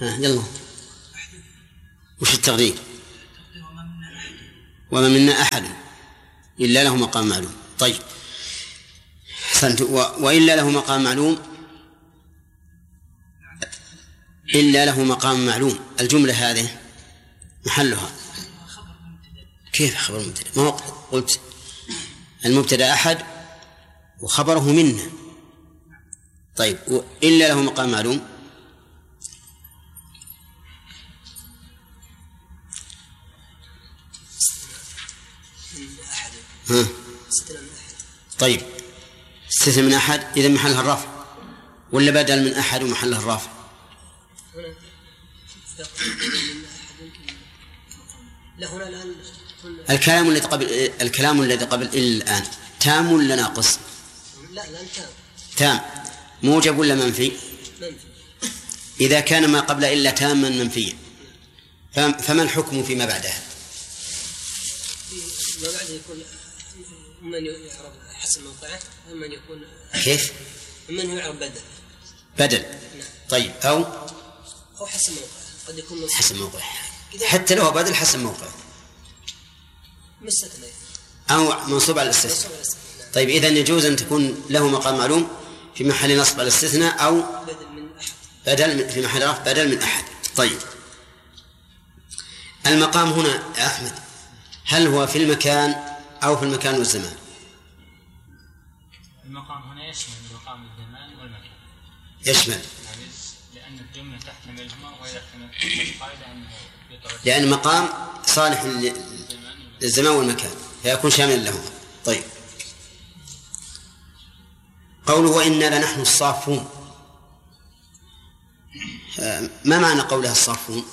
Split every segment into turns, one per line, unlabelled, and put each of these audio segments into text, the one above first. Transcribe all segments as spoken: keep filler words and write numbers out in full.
ها يلا. وش التقدير؟ وما منا أحد إلا له مقام معلوم. طيب وإلا له مقام معلوم إلا له مقام معلوم. الجملة هذه محلها كيف خبر المبتدأ؟ ما هو قلت المبتدأ أحد وخبره منا. طيب إلا له مقام معلوم ها. طيب استثنى من أحد إذا محلها الرفع ولا بدل من أحد ومحلها الرفع؟ الكلام الذي قبل الكلام الذي قبل الآن تام ولا ناقص؟
لا الآن تام.
تام. موجب ولا منفي؟
منفي.
إذا كان ما قبل إلا تاما منفيا فما الحكم فيما بعدها؟
ما بعده يكون من يعرب حسب موقعه ومن يكون
كيف؟
من يعرب بدل.
بدل.
نعم.
طيب أو
أو حسب موقعه قد يكون
حسب موقعه حتى لو بدل حسب موقعه
مستثنى
أو منصوب على الاستثناء. طيب إذن يجوز أن تكون له مقام معلوم في محل نصب على الاستثناء أو
بدل من أحد.
بدل في محل رفع بدل من أحد. طيب المقام هنا يا أحمد هل هو في المكان أو في المكان والزمان؟
المقام هنا يشمل مقام الزمان والمكان.
يشمل
لأن الجملة تحتملهما وإذا احتملت القاعدة أنه
لأن مقام صالح للزمان والمكان فيكون شاملا لهما. طيب قوله وإنا لنحن الصافون ما معنى قولها الصافون؟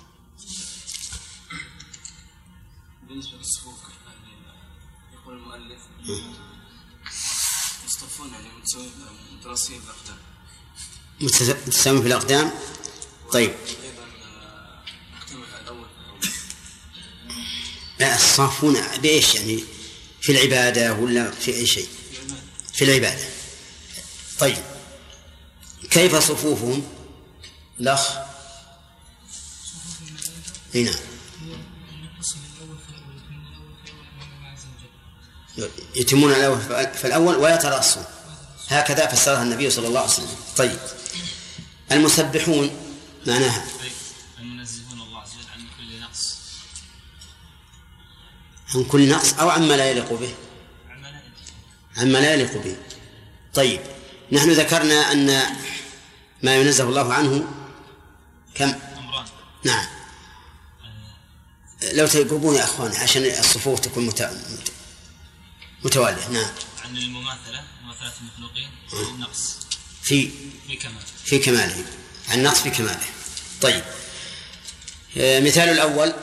بالنسبة للصفوف يقول المؤلف يصطفون يعني متراصين في الأقدام
متساوين في الأقدام. طيب
أيضا محتمل الأول
لا الصافون بإيش يعني في العبادة ولا في أي شيء؟ في العبادة. طيب كيف صفوفهم الأخ؟ هنا يتمون الأول فالأول ويتراصون هكذا فسرها النبي صلى الله عليه وسلم. طيب المسبحون معناها
المنزهون الله عز وجل عن كل نقص
عن كل نقص أو عما لا يليق به عما لا يليق به. طيب نحن ذكرنا أن ما ينزه الله عنه كم
أمران.
نعم لو تقربون يا أخوان عشان الصفوف تكون متوالية. نعم
عن المماثلة مماثلة المخلوقين والنقص
في
في كماله
في كماله عن نقص في كماله. طيب مثال الأول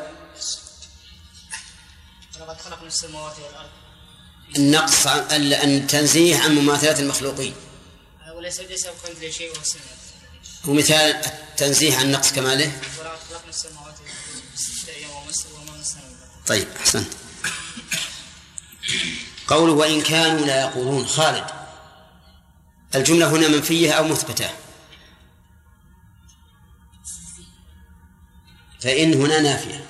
لقد خلقنا السماوات والأرض
النقص التنزيه عن مماثلة المخلوقين
وليس ليس كمثله شيء وهو السميع.
ومثال التنزيه عن نقص كماله
ولقد خلقنا السماوات والأرض في ستة أيام وما مسنا.
طيب أحسنت. قوله وإن كانوا لا يقولون خالد الجملة هنا منفية أو مثبتة؟ فإن هنا نافية.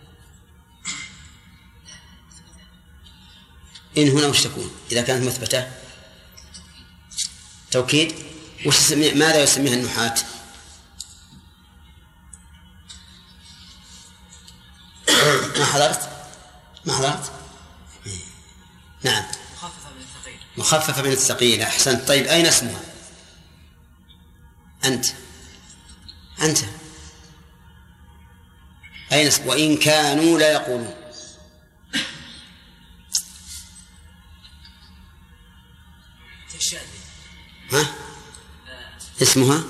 إن هنا وش تكون إذا كانت مثبتة؟ توكيد. وش يسمي ماذا يسميها النحاة؟ ما حضرت ما حضرت نعم
مخففة من الثقيل.
مخففة من الثقيل. أحسنت. طيب أين اسمها؟ أنت أنت أين اسم وإن كانوا لا يقولون؟ ها اسمها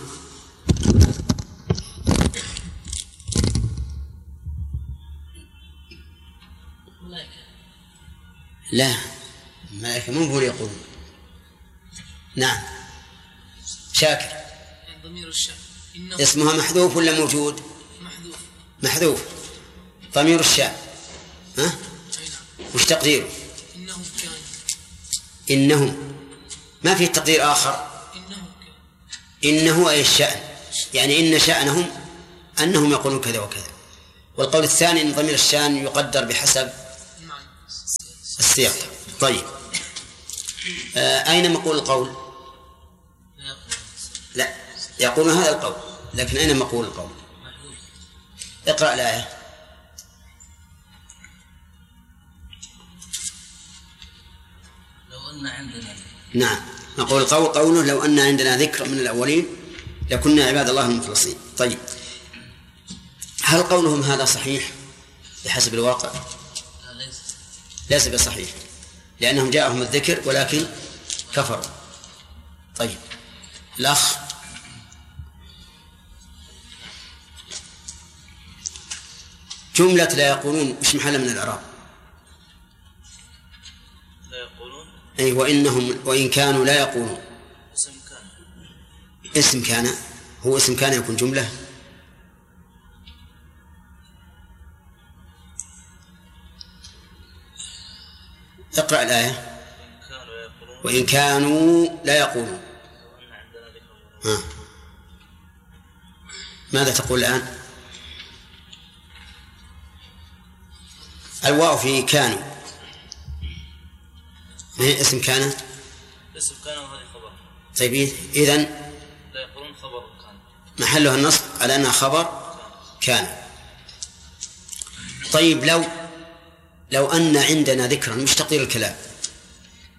لا ملائكة مو بقول يقولون. نعم شاكر
ضمير الشأن
اسمها محذوف ولا موجود؟
محذوف.
محذوف. ضمير الشأن ها وش تقديره؟
إنهم كانوا
إنهم ما في تقدير آخر.
إنهم
إنه أي الشأن يعني إن شأنهم أنهم يقولون كذا وكذا. والقول الثاني أن ضمير الشان يقدر بحسب السياق. طيب آه أين مقول القول؟ لا يقولون هذا القول، لكن أين مقول القول؟ اقرأ الآية.
لو أن عندنا
نعم نقول القول قوله لو أن عندنا ذكر من الأولين لكنا عباد الله المخلصين. طيب هل قولهم هذا صحيح بحسب الواقع؟ ليس بصحيح، لأنهم جاءهم الذكر ولكن كفروا. طيب الأخ جملة لا يقولون مش محل من الإعراب؟
لا يقولون
أي وإنهم وإن كانوا لا يقولون.
اسم كان
اسم كان هو اسم كان يكون جملة. اقرأ الآية. وإن كانوا لا يقولون. ها. ماذا تقول الآن؟ الواو في كانوا ما هي اسم كان؟
اسم كان وهذه خبر.
طيب إذن
لا يقولون خبر كان
محلها النصب على أنها خبر كان. طيب لو لو أن عندنا ذكرا مش تقدير الكلام